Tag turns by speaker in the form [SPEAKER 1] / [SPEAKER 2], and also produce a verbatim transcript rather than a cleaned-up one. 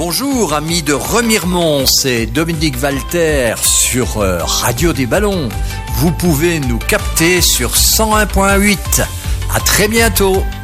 [SPEAKER 1] Bonjour amis de Remiremont, c'est Dominique Walter sur euh, Radio des Ballons. Vous pouvez nous capter sur cent un point huit. À très bientôt.